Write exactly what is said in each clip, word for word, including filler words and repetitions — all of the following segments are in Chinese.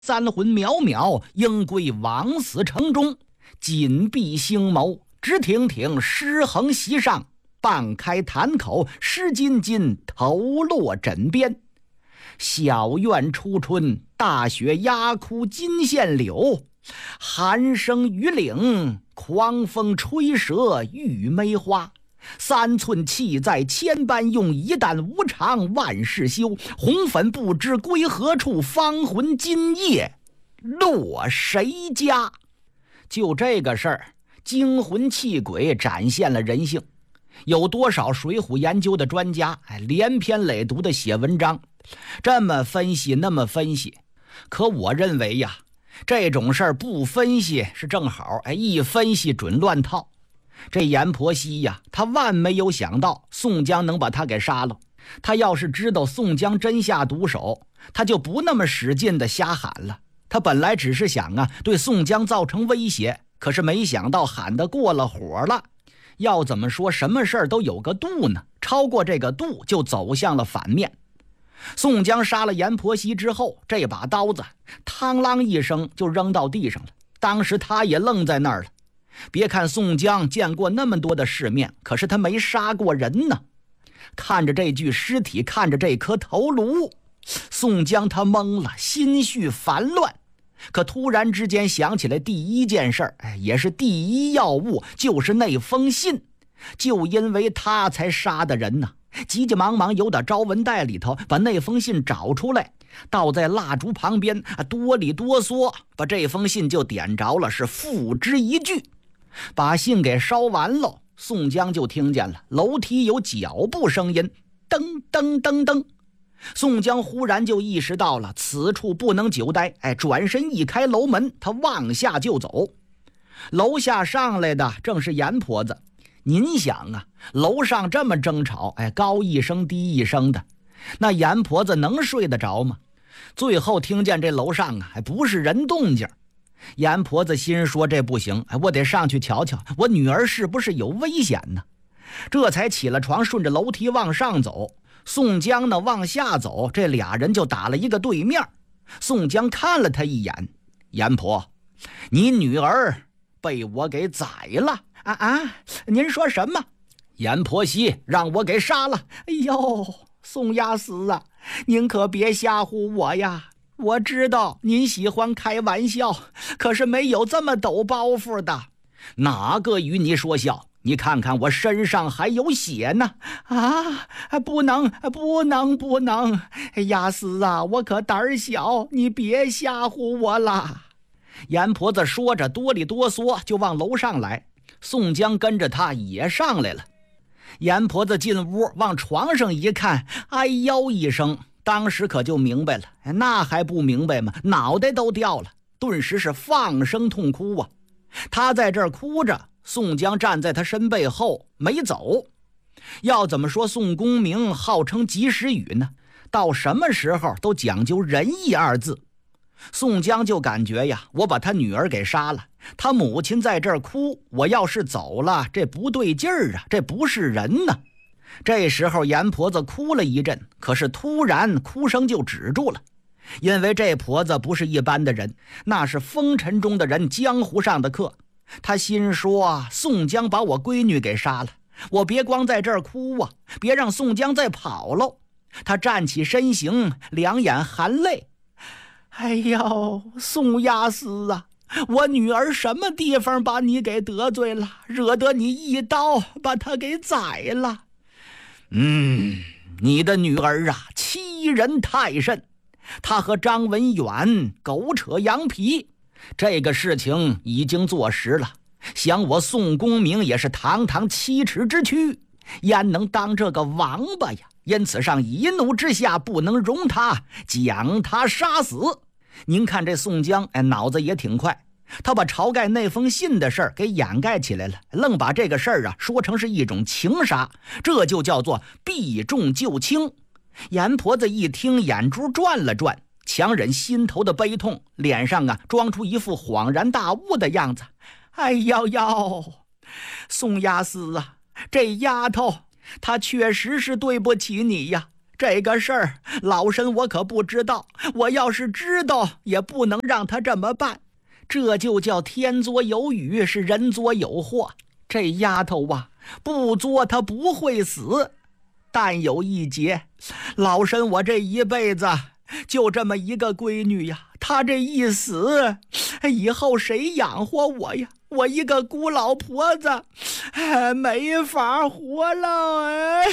三魂渺渺，应归枉死城中。紧闭星眸，直挺挺，尸横席上。半开坛口，湿津津，头落枕边。小院初春，大雪压枯金线柳。寒声雨岭，狂风吹折玉梅花。三寸气在千般用，一旦无常万事休。红粉不知归何处，芳魂今夜落谁家？就这个事儿，惊魂泣鬼，展现了人性。有多少水浒研究的专家，哎，连篇累牍的写文章，这么分析那么分析。可我认为呀，这种事儿不分析是正好，哎，一分析准乱套。这阎婆惜呀，他万没有想到宋江能把他给杀了。他要是知道宋江真下毒手，他就不那么使劲的瞎喊了。他本来只是想啊，对宋江造成威胁，可是没想到喊得过了火了。要怎么说，什么事儿都有个度呢？超过这个度，就走向了反面。宋江杀了阎婆惜之后，这把刀子嘡啷一声就扔到地上了。当时他也愣在那儿了。别看宋江见过那么多的世面，可是他没杀过人呢。看着这具尸体，看着这颗头颅，宋江他懵了，心绪烦乱。可突然之间想起来第一件事，哎，也是第一要务，就是那封信。就因为他才杀的人呢。急急忙忙由打招文袋里头把那封信找出来，倒在蜡烛旁边，哆里哆嗦把这封信就点着了，是付之一炬。把信给烧完了，宋江就听见了楼梯有脚步声音，噔噔噔噔。宋江忽然就意识到了此处不能久待，哎，转身一开楼门，他往下就走。楼下上来的正是阎婆子。您想啊，楼上这么争吵，哎，高一声低一声的，那阎婆子能睡得着吗？最后听见这楼上啊，还不是人动静。阎婆子心说这不行，哎，我得上去瞧瞧，我女儿是不是有危险呢？这才起了床，顺着楼梯往上走。宋江呢往下走，这俩人就打了一个对面。宋江看了他一眼，阎婆，你女儿被我给宰了。啊啊！您说什么？阎婆惜让我给杀了。哎呦，宋押司啊，您可别吓唬我呀！我知道您喜欢开玩笑，可是没有这么抖包袱的。哪个与你说笑？你看看我身上还有血呢！啊，不能，不能，不能！押司啊，我可胆小，你别吓唬我了。阎婆子说着，哆里哆嗦就往楼上来。宋江跟着他也上来了。阎婆子进屋，往床上一看，哎呦一声，当时可就明白了。那还不明白吗？脑袋都掉了，顿时是放声痛哭啊。他在这儿哭着，宋江站在他身背后没走。要怎么说宋公明号称及时雨呢？到什么时候都讲究仁义二字。宋江就感觉呀，我把他女儿给杀了，他母亲在这儿哭，我要是走了，这不对劲儿啊，这不是人呢。这时候阎婆子哭了一阵，可是突然哭声就止住了。因为这婆子不是一般的人，那是风尘中的人，江湖上的客。他心说，宋江把我闺女给杀了，我别光在这儿哭啊，别让宋江再跑喽。他站起身形，两眼含泪。哎呦，宋押司啊，我女儿什么地方把你给得罪了，惹得你一刀把她给宰了？嗯，你的女儿啊，欺人太甚，她和张文远狗扯羊皮，这个事情已经坐实了。想我宋公明也是堂堂七尺之躯，焉能当这个王八呀？因此上一怒之下，不能容他，将他杀死。您看这宋江，哎，脑子也挺快，他把晁盖那封信的事儿给掩盖起来了，愣把这个事儿啊说成是一种情杀，这就叫做避重就轻。阎婆子一听，眼珠转了转，强忍心头的悲痛，脸上啊装出一副恍然大悟的样子。哎呦呦，宋押司啊，这丫头她确实是对不起你呀， 这个事儿老身我可不知道，我要是知道也不能让他这么办，这就叫天作有雨，是人作有祸。这丫头啊，不作她不会死，但有一劫，老身我这一辈子就这么一个闺女呀，她这一死，以后谁养活我呀？我一个孤老婆子，哎，没法活了哎！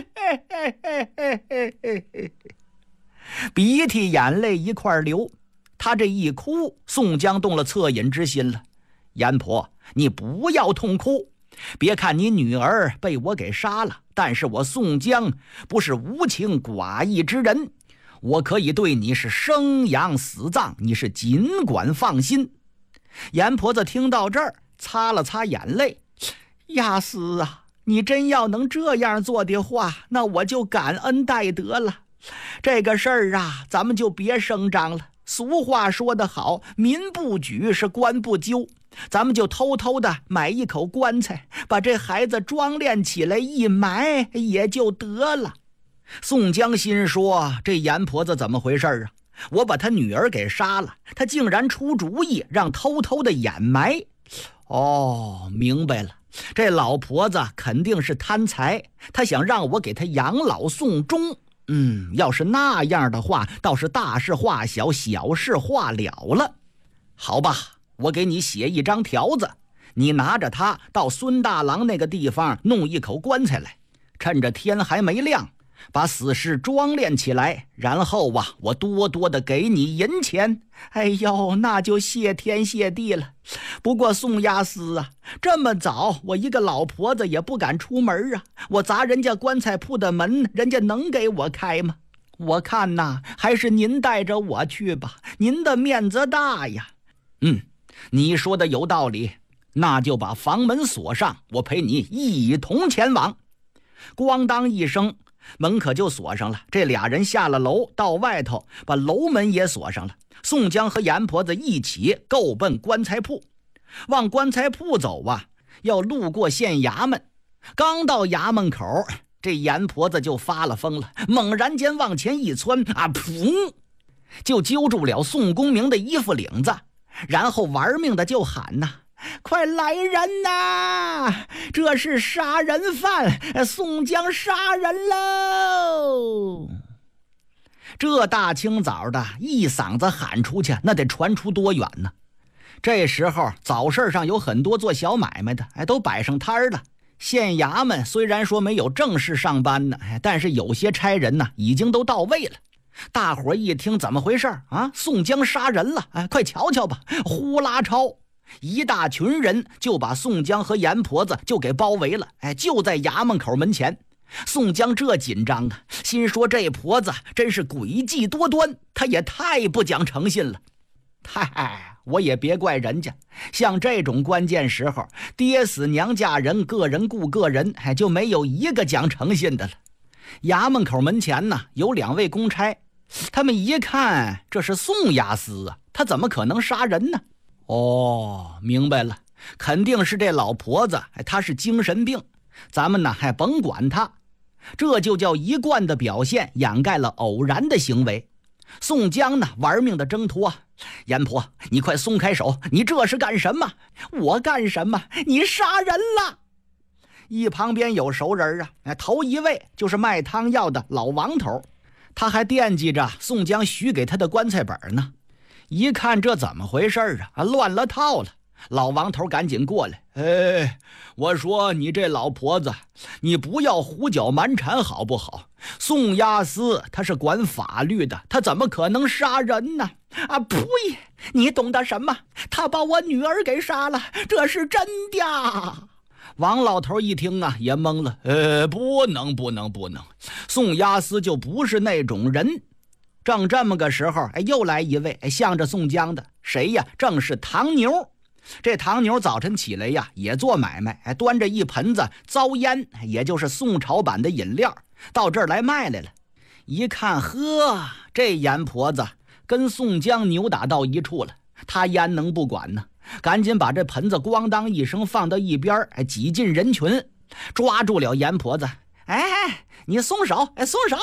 鼻涕眼泪一块流，他这一哭，宋江动了恻隐之心了。阎婆，你不要痛哭，别看你女儿被我给杀了，但是我宋江不是无情寡义之人，我可以对你是生养死葬，你是尽管放心。阎婆子听到这儿，擦了擦眼泪，亚斯啊，你真要能这样做的话，那我就感恩戴德了。这个事儿啊，咱们就别声张了。俗话说得好，民不举是官不究，咱们就偷偷的买一口棺材，把这孩子装殓起来一埋也就得了。宋江心说，这阎婆子怎么回事啊？我把他女儿给杀了，他竟然出主意让偷偷的掩埋。哦，明白了，这老婆子肯定是贪财，她想让我给她养老送终。嗯，要是那样的话，倒是大事化小，小事化了了。好吧，我给你写一张条子，你拿着它到孙大郎那个地方弄一口棺材来，趁着天还没亮，把死尸装殓起来，然后啊，我多多的给你银钱。哎呦，那就谢天谢地了。不过宋押司啊，这么早我一个老婆子也不敢出门啊，我砸人家棺材铺的门，人家能给我开吗？我看呐，还是您带着我去吧，您的面子大呀。嗯，你说的有道理，那就把房门锁上，我陪你一同前往。咣当一声，门可就锁上了。这俩人下了楼，到外头把楼门也锁上了。宋江和阎婆子一起够奔棺材铺，往棺材铺走啊，要路过县衙门。刚到衙门口，这阎婆子就发了疯了，猛然间往前一窜啊，噗，就揪住了宋公明的衣服领子，然后玩命的就喊呐：快来人呐！这是杀人犯，宋江杀人喽！这大清早的一嗓子喊出去，那得传出多远呢？这时候早市上有很多做小买卖的，哎，都摆上摊儿了。县衙门虽然说没有正式上班呢，但是有些差人呢已经都到位了。大伙一听怎么回事啊？宋江杀人了！哎，快瞧瞧吧！呼啦超，一大群人就把宋江和阎婆子就给包围了。哎，就在衙门口门前。宋江这紧张啊，心说这婆子真是诡计多端，他也太不讲诚信了。嗨，我也别怪人家，像这种关键时候，爹死娘嫁人，个人顾个人，还就没有一个讲诚信的了。衙门口门前呢，有两位公差，他们一看这是宋押司啊，他怎么可能杀人呢？哦，明白了，肯定是这老婆子，她是精神病，咱们呢还甭管她，这就叫一贯的表现掩盖了偶然的行为。宋江呢玩命的挣脱，阎婆，你快松开手，你这是干什么？我干什么？你杀人了！一旁边有熟人啊，头一位就是卖汤药的老王头，他还惦记着宋江许给他的棺材本呢。一看这怎么回事啊，乱了套了。老王头赶紧过来，哎，我说你这老婆子，你不要胡搅蛮缠好不好？宋押司他是管法律的，他怎么可能杀人呢？啊呸！你懂得什么？他把我女儿给杀了，这是真的。王老头一听啊，也懵了，呃，不能不能不能，宋押司就不是那种人。正这么个时候，哎，又来一位向着宋江的，谁呀？正是唐牛。这唐牛早晨起来呀，也做买卖，哎，端着一盆子糟烟，也就是宋朝版的饮料，到这儿来卖来了。一看，呵，这阎婆子跟宋江扭打到一处了，他焉能不管呢？赶紧把这盆子咣当一声放到一边，哎，挤进人群，抓住了阎婆子。哎，你松手，哎，松手！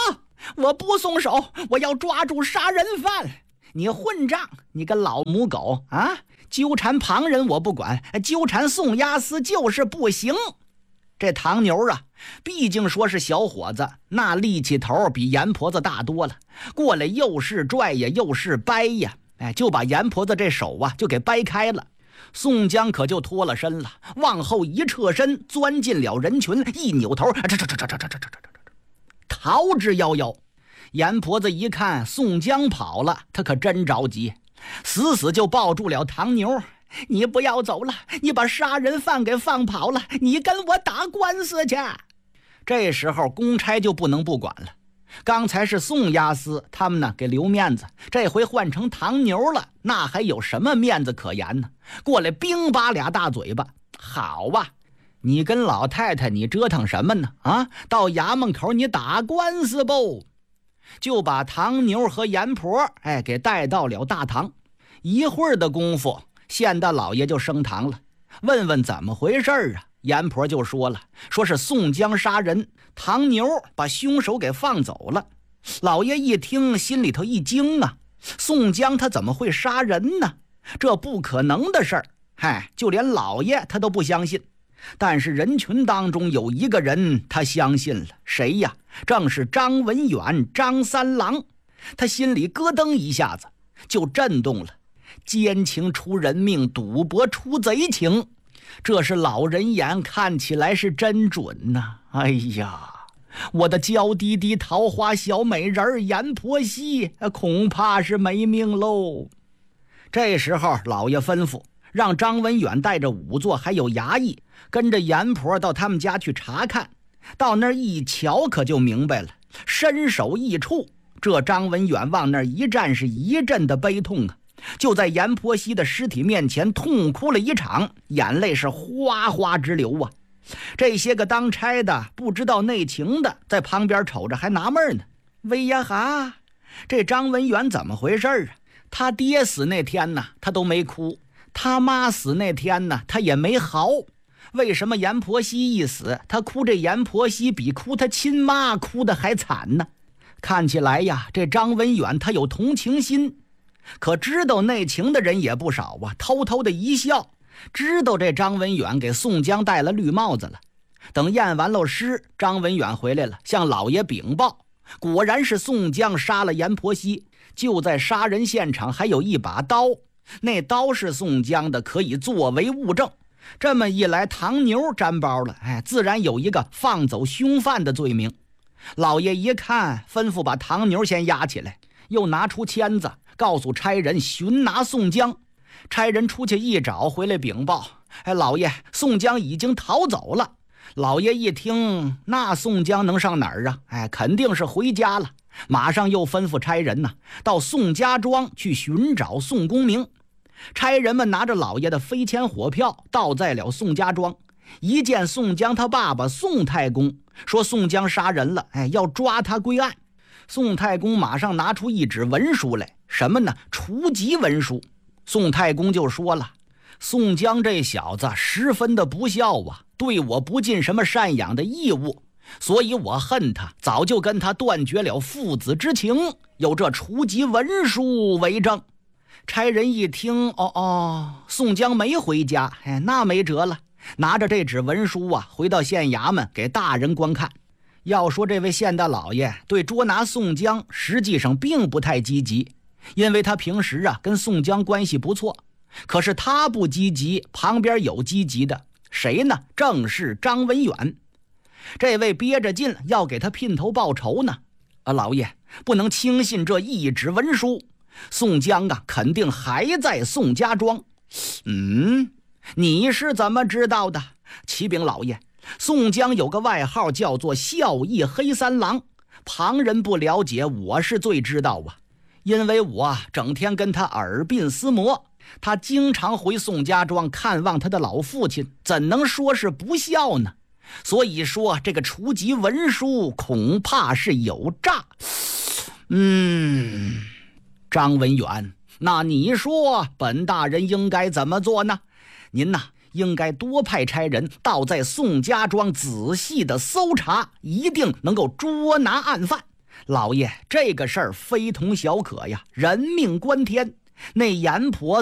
我不松手，我要抓住杀人犯！你混账！你个老母狗啊！纠缠旁人我不管，纠缠宋押司就是不行。这唐牛啊，毕竟说是小伙子，那力气头比阎婆子大多了，过来又是拽呀，又是掰呀，哎，就把阎婆子这手啊就给掰开了。宋江可就脱了身了，往后一撤身，钻进了人群，一扭头，这这这这这这这这逃之夭夭。阎婆子一看宋江跑了，他可真着急，死死就抱住了唐牛。你不要走了，你把杀人犯给放跑了，你跟我打官司去。这时候公差就不能不管了，刚才是宋押司他们呢给留面子，这回换成唐牛了，那还有什么面子可言呢？过来冰巴俩大嘴巴。好啊，你跟老太太你折腾什么呢？啊，到衙门口你打官司不？就把唐牛和阎婆哎给带到了大堂。一会儿的功夫，县大老爷就升堂了，问问怎么回事啊？阎婆就说了，说是宋江杀人，唐牛把凶手给放走了。老爷一听，心里头一惊啊，宋江他怎么会杀人呢？这不可能的事儿，嗨，就连老爷他都不相信。但是人群当中有一个人他相信了，谁呀？正是张文远张三郎。他心里咯噔一下子就震动了，奸情出人命，赌博出贼情，这是老人眼，看起来是真准呐、啊！哎呀，我的娇滴滴桃花小美人阎婆惜恐怕是没命喽。这时候老爷吩咐让张文远带着仵作还有衙役跟着阎婆到他们家去查看。到那儿一瞧可就明白了，身首异处。这张文远往那儿一站，是一阵的悲痛啊，就在阎婆惜的尸体面前痛哭了一场，眼泪是哗哗直流啊。这些个当差的不知道内情的在旁边瞅着还纳闷呢，喂呀哈，这张文远怎么回事啊？他爹死那天呢他都没哭，他妈死那天呢他也没嚎，为什么阎婆惜一死他哭，这阎婆惜比哭他亲妈哭得还惨呢？看起来呀，这张文远他有同情心，可知道内情的人也不少啊，偷偷的一笑，知道这张文远给宋江戴了绿帽子了。等验完了尸，张文远回来了，向老爷禀报，果然是宋江杀了阎婆惜，就在杀人现场还有一把刀，那刀是宋江的，可以作为物证。这么一来，唐牛沾包了，哎，自然有一个放走凶犯的罪名。老爷一看，吩咐把唐牛先押起来，又拿出签子告诉差人寻拿宋江。差人出去一找，回来禀报，哎，老爷，宋江已经逃走了。老爷一听，那宋江能上哪儿啊？哎，肯定是回家了。马上又吩咐差人呢、啊，到宋家庄去寻找宋公明。差人们拿着老爷的飞签火票到在了宋家庄，一见宋江他爸爸宋太公，说宋江杀人了，哎，要抓他归案。宋太公马上拿出一纸文书来，什么呢？除籍文书。宋太公就说了，宋江这小子十分的不孝啊，对我不尽什么赡养的义务，所以我恨他，早就跟他断绝了父子之情，有这除籍文书为证。差人一听，哦哦，宋江没回家，哎，那没辙了，拿着这纸文书啊，回到县衙门给大人观看。要说这位县大老爷对捉拿宋江实际上并不太积极，因为他平时啊跟宋江关系不错，可是他不积极，旁边有积极的，谁呢？正是张文远。这位憋着劲要给他姘头报仇呢。啊，老爷不能轻信这一纸文书，宋江啊肯定还在宋家庄。嗯，你是怎么知道的？启禀老爷，宋江有个外号叫做孝义黑三郎，旁人不了解，我是最知道啊。因为我啊整天跟他耳鬓厮磨，他经常回宋家庄看望他的老父亲，怎能说是不孝呢？所以说这个除籍文书恐怕是有诈。嗯，张文远，那你说本大人应该怎么做呢？您呐、啊应该多派差人到在宋家庄仔细的搜查，一定能够捉拿案犯。 老爷，这个事儿非同小可呀，人命关天。那阎婆